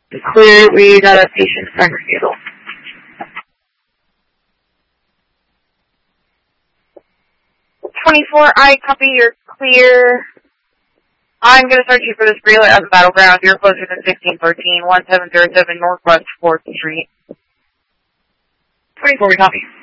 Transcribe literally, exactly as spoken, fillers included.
Clear, we got a patient primary vehicle. twenty-four, I copy, you're clear. I'm going to start you for this relay at the battleground. You're closer than sixteen thirteen, one seven zero seven Northwest fourth Street. twenty-four, we copy.